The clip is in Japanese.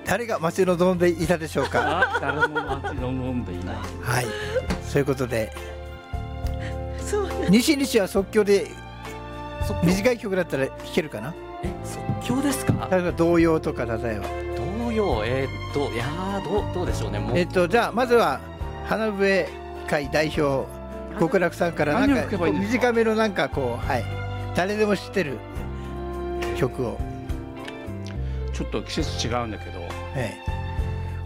誰が待ち望んでいたでしょうか。 誰も待ち望んでいない。 はい、そういうことでそうなん西西は即興で短い曲だったら弾けるかな。 即興ですか。 例えば童謡とか例えば童謡いやーどうでしょうね。もうじゃあまずは花笛会代表極楽さんからなん何をか吹けばいいんですか。 短めのなんかこう、はい、誰でも知ってる曲を、 ちょっと季節違うんだけど、 ええ